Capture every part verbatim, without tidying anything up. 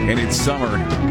And it's summer.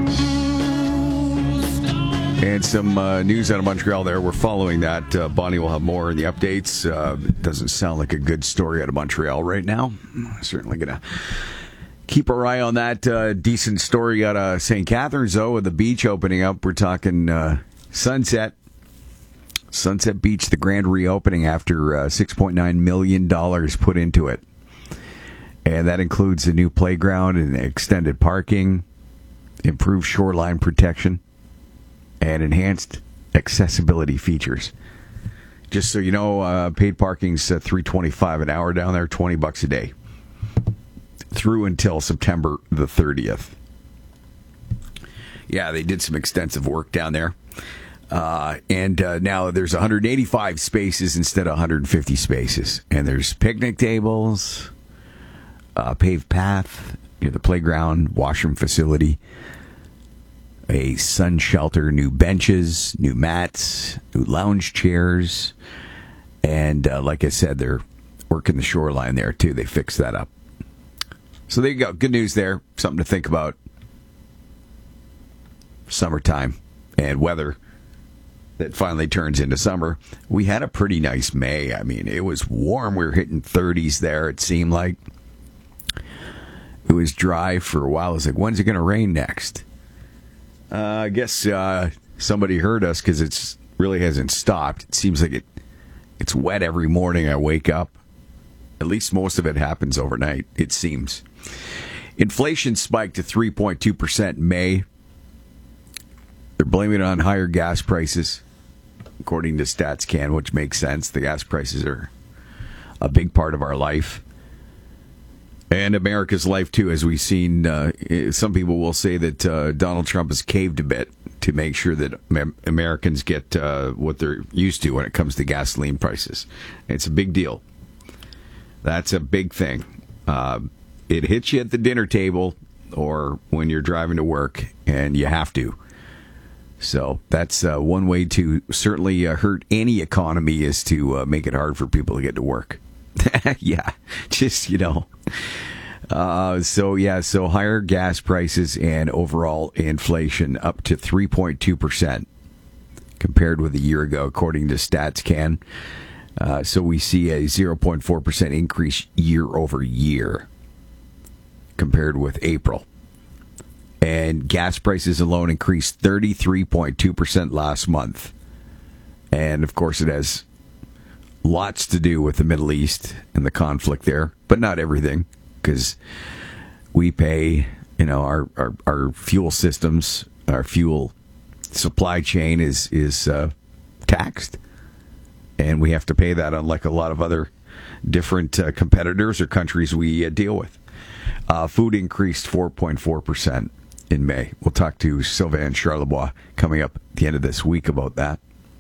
And some uh, news out of Montreal there. We're following that. Uh, Bonnie will have more in the updates. Uh, it doesn't sound like a good story out of Montreal right now. Certainly going to keep our eye on that. Uh, decent story out of Saint Catharines, though, with the beach opening up. We're talking uh, Sunset. Sunset Beach, the grand reopening after uh, six point nine million dollars put into it. And that includes a new playground and extended parking, improved shoreline protection, and enhanced accessibility features. Just so you know, uh, paid parking's uh, three twenty-five an hour down there, twenty bucks a day, through until September the thirtieth. Yeah, they did some extensive work down there. Uh, and uh, now there's one hundred eighty-five spaces instead of one hundred fifty spaces. And there's picnic tables, uh, paved path near the playground, washroom facility, a sun shelter, new benches, new mats, new lounge chairs. And uh, like I said, they're working the shoreline there, too. They fixed that up. So there you go. Good news there. Something to think about. Summertime and weather that finally turns into summer. We had a pretty nice May. I mean, it was warm. We were hitting thirties there, it seemed like. It was dry for a while. I was like, when's it going to rain next? Uh, I guess uh, somebody heard us because it really hasn't stopped. It seems like it it's wet every morning I wake up. At least most of it happens overnight, it seems. Inflation spiked to three point two percent in May. They're blaming it on higher gas prices, according to StatsCan, which makes sense. The gas prices are a big part of our life. And America's life, too, as we've seen. Uh, some people will say that uh, Donald Trump has caved a bit to make sure that Americans get uh, what they're used to when it comes to gasoline prices. It's a big deal. That's a big thing. Uh, it hits you at the dinner table or when you're driving to work, and you have to. So that's uh, one way to certainly uh, hurt any economy is to uh, make it hard for people to get to work. Yeah, just, you know. Uh, so, yeah, so higher gas prices and overall inflation up to three point two percent compared with a year ago, according to StatsCan. Uh, so we see a zero point four percent increase year over year compared with April. And gas prices alone increased thirty-three point two percent last month. And, of course, it has lots to do with the Middle East and the conflict there, but not everything, because we pay, you know, our, our, our fuel systems, our fuel supply chain is, is uh, taxed. And we have to pay that, unlike a lot of other different uh, competitors or countries we uh, deal with. Uh, food increased four point four percent in May. We'll talk to Sylvain Charlebois coming up at the end of this week about that.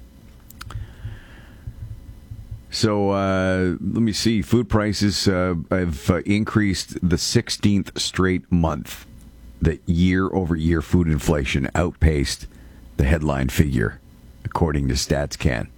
So uh, let me see. Food prices uh, have uh, increased the sixteenth straight month. The year-over-year food inflation outpaced the headline figure, according to StatsCan.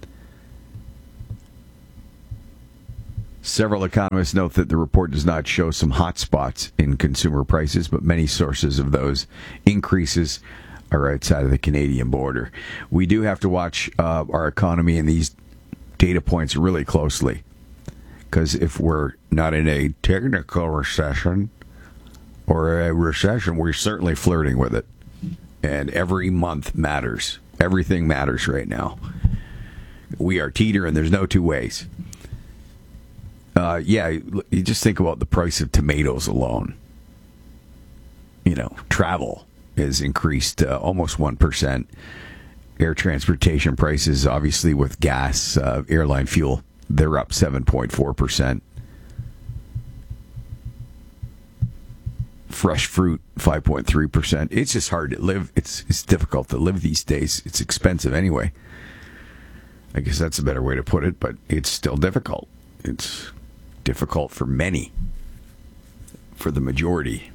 Several economists note that the report does not show some hot spots in consumer prices, but many sources of those increases are outside of the Canadian border. We do have to watch uh, our economy and these data points really closely, because if we're not in a technical recession or a recession, we're certainly flirting with it. And every month matters. Everything matters right now. We are teetering. There's no two ways. Uh, yeah, you just think about the price of tomatoes alone. You know, travel has increased uh, almost one percent. Air transportation prices, obviously with gas, uh, airline fuel, they're up seven point four percent. Fresh fruit, five point three percent. It's just hard to live. It's it's difficult to live these days. It's expensive anyway. I guess that's a better way to put it, but it's still difficult. It's difficult for many, for the majority.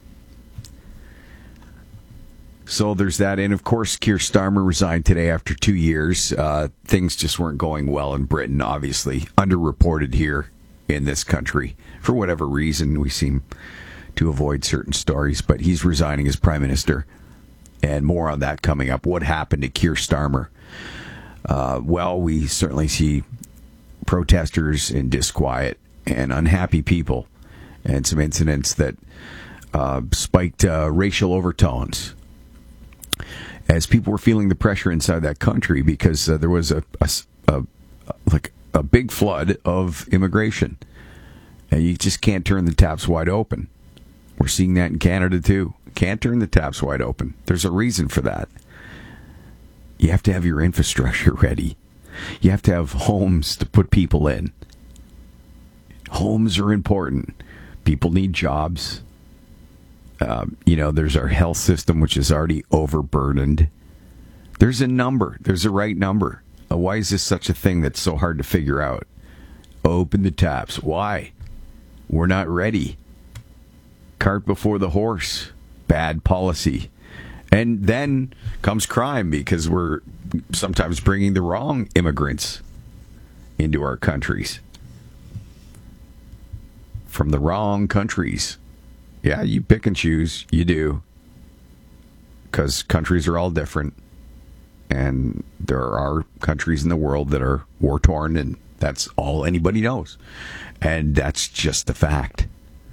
So there's that. And, of course, Keir Starmer resigned today after two years. Uh, things just weren't going well in Britain, obviously. Underreported here in this country. For whatever reason, we seem to avoid certain stories, but he's resigning as prime minister. And more on that coming up. What happened to Keir Starmer? Uh, well, we certainly see protesters in disquiet and unhappy people, and some incidents that uh, spiked uh, racial overtones as people were feeling the pressure inside that country because uh, there was a, a, a like a big flood of immigration, and you just can't turn the taps wide open. We're seeing that in Canada too. Can't turn the taps wide open. There's a reason for that. You have to have your infrastructure ready. You have to have homes to put people in. Homes are important. People need jobs. Um, you know, there's our health system, which is already overburdened. There's a number. There's a right number. Uh, why is this such a thing that's so hard to figure out? Open the taps. Why? We're not ready. Cart before the horse. Bad policy. And then comes crime because we're sometimes bringing the wrong immigrants into our countries. From the wrong countries. Yeah, you pick and choose. You do. Because countries are all different. And there are countries in the world that are war-torn, and that's all anybody knows. And that's just a fact.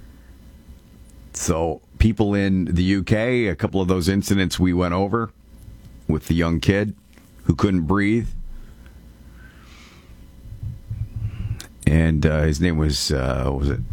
So people in the U K, a couple of those incidents we went over with the young kid who couldn't breathe. And uh, his name was, uh, what was it?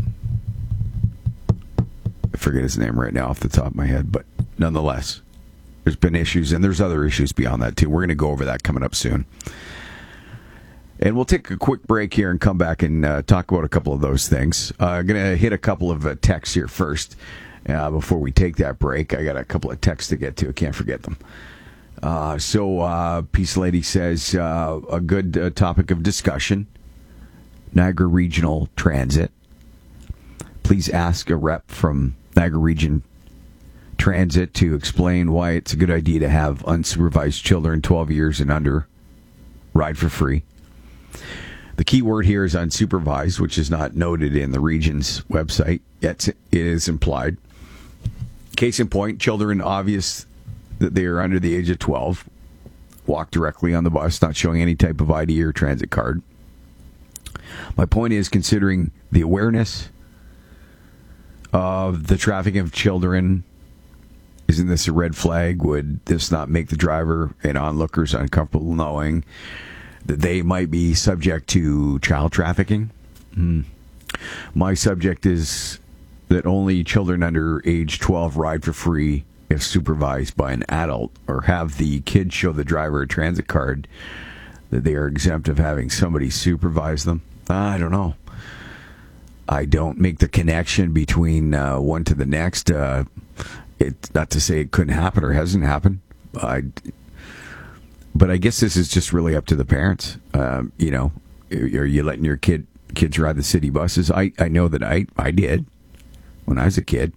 I forget his name right now off the top of my head, but nonetheless, there's been issues, and there's other issues beyond that too. We're going to go over that coming up soon. And we'll take a quick break here and come back and uh, talk about a couple of those things. Uh, I'm going to hit a couple of uh, texts here first uh, before we take that break. I got a couple of texts to get to. I can't forget them. Uh, so, uh, Peace Lady says, uh, a good uh, topic of discussion, Niagara Regional Transit. Please ask a rep from Niagara Region Transit to explain why it's a good idea to have unsupervised children twelve years and under ride for free. The key word here is unsupervised, which is not noted in the region's website, yet it is implied. Case in point, children obvious that they are under the age of twelve walk directly on the bus, not showing any type of I D or transit card. My point is, considering the awareness of the trafficking of children, isn't this a red flag? Would this not make the driver and onlookers uncomfortable knowing that they might be subject to child trafficking? Mm. My subject is that only children under age twelve ride for free if supervised by an adult, or have the kids show the driver a transit card that they are exempt of having somebody supervise them. I don't know. I don't make the connection between uh, one to the next. Uh, it's not to say it couldn't happen or hasn't happened. I But I guess this is just really up to the parents. Um, you know, are you letting your kid kids ride the city buses? I, I know that I, I did when I was a kid.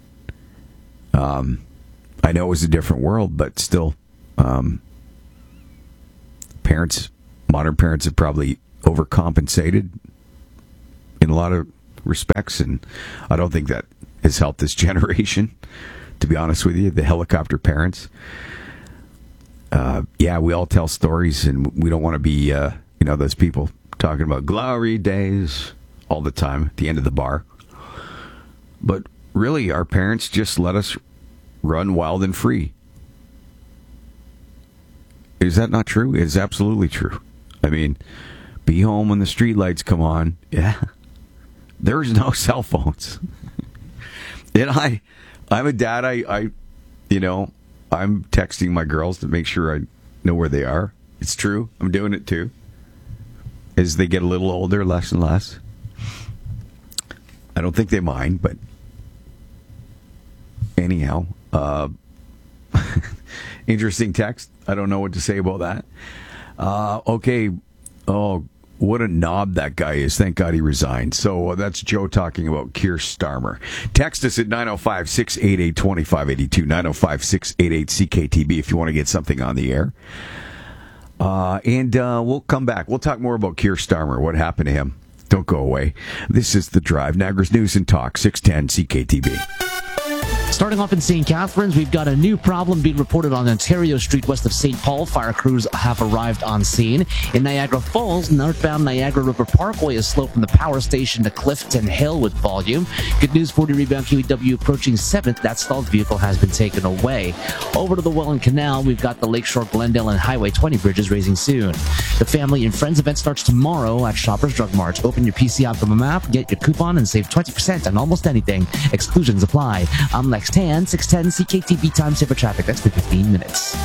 Um, I know it was a different world, but still, um, parents, modern parents have probably overcompensated in a lot of respects, and I don't think that has helped this generation, to be honest with you, the helicopter parents. Uh, yeah, we all tell stories, and we don't want to be, uh, you know, those people talking about glory days all the time at the end of the bar. But really, our parents just let us run wild and free. Is that not true? It's absolutely true. I mean, be home when the street lights come on. Yeah. There's no cell phones. And I, I'm a dad. I, I, you know, I'm texting my girls to make sure I know where they are. It's true. I'm doing it too. As they get a little older, less and less. I don't think they mind, but anyhow, uh, interesting text. I don't know what to say about that. Uh, okay. Oh, what a knob that guy is. Thank God he resigned. So uh, that's Joe talking about Keir Starmer. Text us at nine oh five, six eight eight, two five eight two, nine oh five, six eight eight, C K T B if you want to get something on the air. Uh, and uh, we'll come back. We'll talk more about Keir Starmer, what happened to him. Don't go away. This is The Drive, Niagara's News and Talk, six ten C K T B. Starting off in Saint Catharines, we've got a new problem being reported on Ontario Street west of Saint Paul. Fire crews have arrived on scene. In Niagara Falls, northbound Niagara River Parkway is slow from the power station to Clifton Hill with volume. Good news, forty rebound Q E W approaching seventh. That stalled vehicle has been taken away. Over to the Welland Canal, we've got the Lakeshore, Glendale, and Highway twenty bridges raising soon. The Family and Friends event starts tomorrow at Shoppers Drug Mart. Open your P C app from a map, get your coupon, and save twenty percent on almost anything. Exclusions apply. I'm Lex Tan, six ten C K T B time saver traffic. That's for fifteen minutes.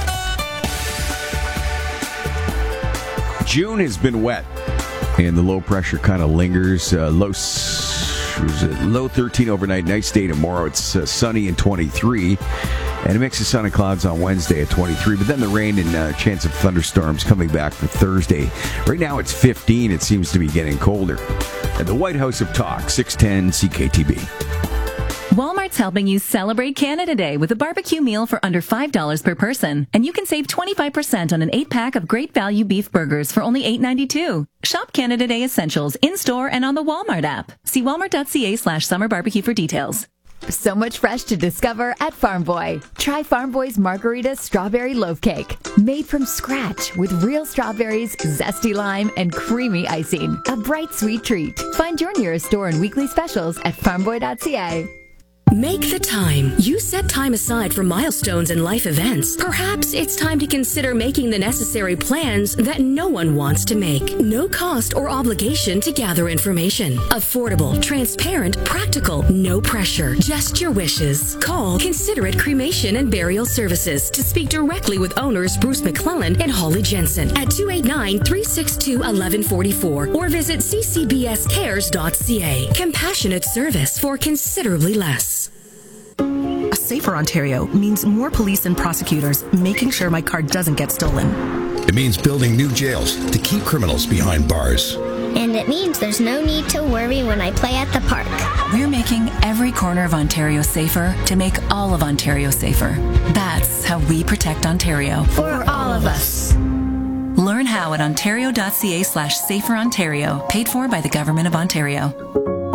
June has been wet, and the low pressure kind of lingers. Uh, low, was it low thirteen overnight, nice day tomorrow. It's uh, sunny and twenty-three, and a mix of sun and clouds on Wednesday at twenty-three. But then the rain and uh, chance of thunderstorms coming back for Thursday. Right now it's fifteen. It seems to be getting colder. At the White House of Talk, six ten C K T B. Walmart's helping you celebrate Canada Day with a barbecue meal for under five dollars per person. And you can save twenty-five percent on an eight-pack of great value beef burgers for only eight ninety-two. Shop Canada Day essentials in-store and on the Walmart app. See walmart.ca slash summer barbecue for details. So much fresh to discover at Farm Boy. Try Farm Boy's Margarita Strawberry Loaf Cake. Made from scratch with real strawberries, zesty lime, and creamy icing. A bright, sweet treat. Find your nearest store and weekly specials at farm boy dot c a. Make the time. You set time aside for milestones and life events. Perhaps it's time to consider making the necessary plans that no one wants to make. No cost or obligation to gather information. Affordable, transparent, practical, no pressure. Just your wishes. Call Considerate Cremation and Burial Services to speak directly with owners Bruce McClellan and Holly Jensen at two eight nine, three six two, one one four four or visit c c b s cares dot c a. Compassionate service for considerably less. A safer Ontario means more police and prosecutors making sure my car doesn't get stolen. It means building new jails to keep criminals behind bars. And it means there's no need to worry when I play at the park. We're making every corner of Ontario safer to make all of Ontario safer. That's how we protect Ontario. For all of us. Learn how at ontario.ca slash safer Ontario. Paid for by the Government of Ontario.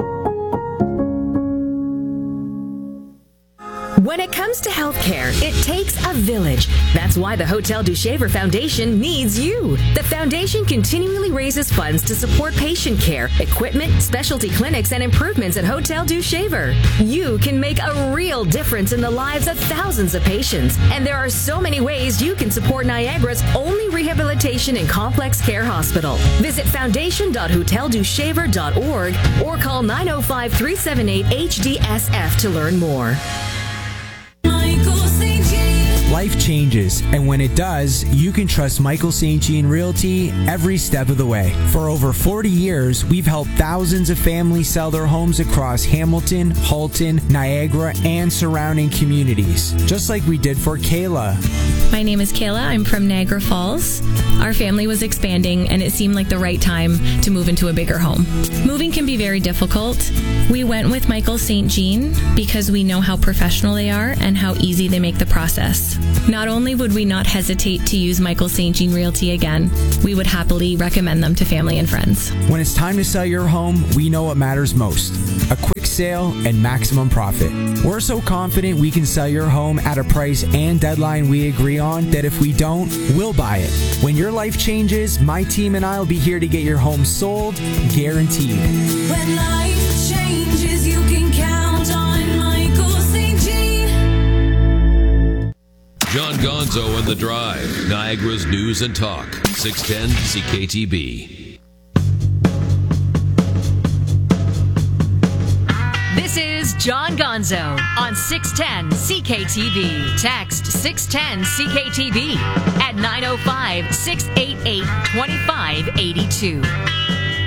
When it comes to healthcare, it takes a village. That's why the Hotel du Shaver Foundation needs you. The foundation continually raises funds to support patient care, equipment, specialty clinics, and improvements at Hotel du Shaver. You can make a real difference in the lives of thousands of patients. And there are so many ways you can support Niagara's only rehabilitation and complex care hospital. Visit foundation dot hotel du shaver dot org or call nine oh five, three seven eight, H D S F to learn more. Life changes, and when it does, you can trust Michael Saint Jean Realty every step of the way. For over forty years, we've helped thousands of families sell their homes across Hamilton, Halton, Niagara, and surrounding communities, just like we did for Kayla. My name is Kayla. I'm from Niagara Falls. Our family was expanding, and it seemed like the right time to move into a bigger home. Moving can be very difficult. We went with Michael Saint Jean because we know how professional they are and how easy they make the process. Not only would we not hesitate to use Michael Saint Jean Realty again, we would happily recommend them to family and friends. When it's time to sell your home, we know what matters most: a quick sale and maximum profit. We're so confident we can sell your home at a price and deadline we agree on that if we don't, we'll buy it. When your life changes, my team and I will be here to get your home sold, guaranteed. When life changes, you can count on Michael Saint Jean. John Gonzo and The Drive, Niagara's News and Talk, six ten C K T B. This is John Gonzo on six ten C K T B. Text six ten C K T B at nine oh five, six eight eight, two five eight two.